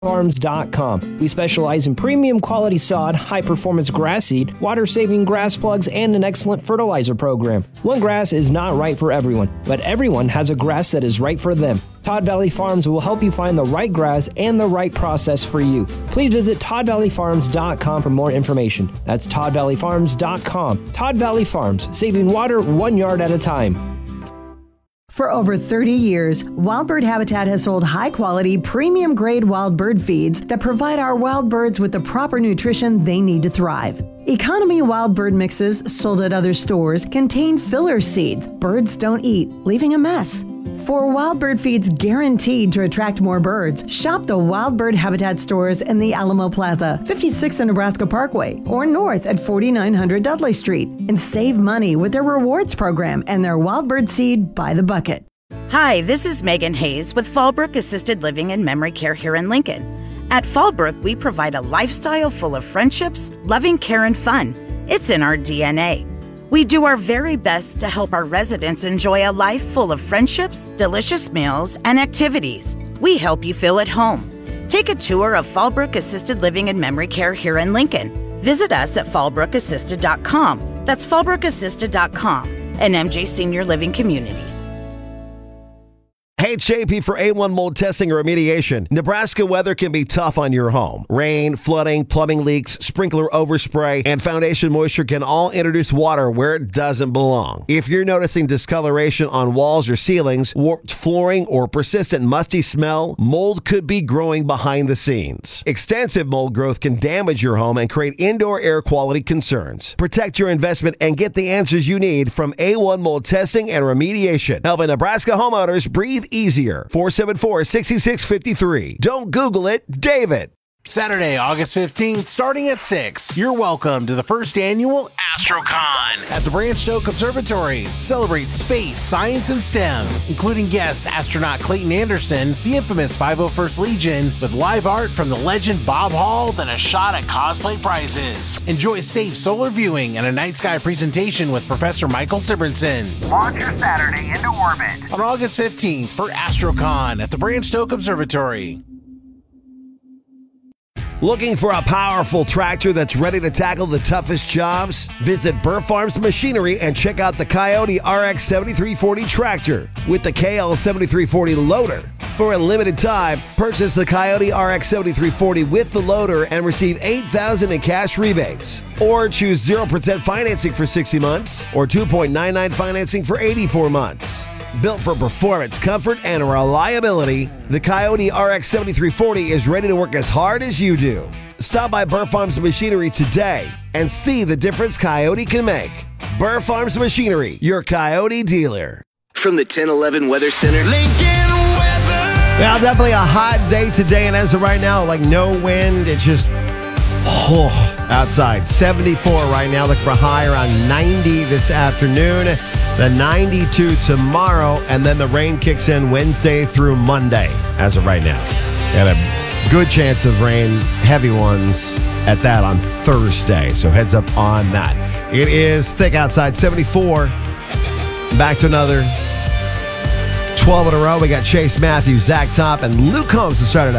Farms.com. We specialize in premium quality sod, high-performance grass seed, water-saving grass plugs, and an excellent fertilizer program. One grass is not right for everyone, but everyone has a grass that is right for them. Todd Valley Farms will help you find the right grass and the right process for you. Please visit toddvalleyfarms.com for more information. That's toddvalleyfarms.com. Todd Valley Farms, saving water 1 yard at a time. For over 30 years, Wild Bird Habitat has sold high-quality, premium-grade wild bird feeds that provide our wild birds with the proper nutrition they need to thrive. Economy wild bird mixes sold at other stores contain filler seeds birds don't eat, leaving a mess. For wild bird feeds guaranteed to attract more birds, shop the Wild Bird Habitat stores in the Alamo Plaza, 56 and Nebraska Parkway, or north at 4900 Dudley Street, and save money with their rewards program and their wild bird seed by the bucket. Hi, this is Megan Hayes with Fallbrook Assisted Living and Memory Care here in Lincoln. At Fallbrook, we provide a lifestyle full of friendships, loving care, and fun. It's in our DNA. We do our very best to help our residents enjoy a life full of friendships, delicious meals, and activities. We help you feel at home. Take a tour of Fallbrook Assisted Living and Memory Care here in Lincoln. Visit us at fallbrookassisted.com. That's fallbrookassisted.com, an MJ Senior Living community. Hey, it's JP for A1 mold testing or remediation. Nebraska weather can be tough on your home. Rain, flooding, plumbing leaks, sprinkler overspray, and foundation moisture can all introduce water where it doesn't belong. If you're noticing discoloration on walls or ceilings, warped flooring, or persistent musty smell, mold could be growing behind the scenes. Extensive mold growth can damage your home and create indoor air quality concerns. Protect your investment and get the answers you need from A1 mold testing and remediation. Helping Nebraska homeowners breathe easier. 474-6653. Don't Google it, David. Saturday, August 15th, starting at 6, you're welcome to the first annual AstroCon at the Branch Oak Observatory. Celebrate space, science, and STEM, including guest astronaut Clayton Anderson, the infamous 501st Legion, with live art from the legend Bob Hall, then a shot at cosplay prizes. Enjoy safe solar viewing and a night sky presentation with Professor Michael Sibrinson. Launch your Saturday into orbit on August 15th for AstroCon at the Branch Oak Observatory. Looking for a powerful tractor that's ready to tackle the toughest jobs? Visit Burr Farms Machinery and check out the Coyote RX 7340 tractor with the KL 7340 loader. For a limited time, purchase the Coyote RX 7340 with the loader and receive $8,000 in cash rebates. Or choose 0% financing for 60 months or 2.99 financing for 84 months. Built for performance, comfort, and reliability, the Coyote RX 7340 is ready to work as hard as you do. Stop by Burr Farms Machinery today and see the difference Coyote can make. Burr Farms Machinery, your Coyote dealer. From the 1011 Weather Center. Lincoln weather. Now, definitely a hot day today, and as of right now, like no wind. It's just outside. 74 right now. Look for a high around 90 this afternoon. The 92 tomorrow, and then the rain kicks in Wednesday through Monday as of right now. And a good chance of rain, heavy ones at that on Thursday. So heads up on that. It is thick outside, 74. Back to another 12 in a row. We got Chase Matthews, Zach Top, and Luke Combs to start it up.